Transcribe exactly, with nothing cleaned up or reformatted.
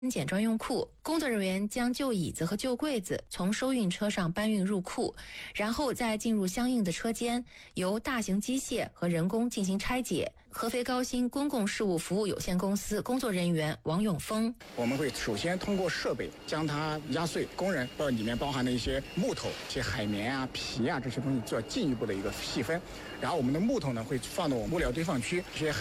检专用库，工作人员将旧椅子和旧柜子从收运车上搬运入库，然后再进入相应的车间，由大型机械和人工进行拆解。合肥高新公共事务服务有限公司工作人员王永峰： 我们会首先通过设备将它压碎，工人到里面包含的一些木头、一些海绵啊、皮啊这些东西做进一步的一个细分，然后我们的木头呢会放到我们物料堆放区，这些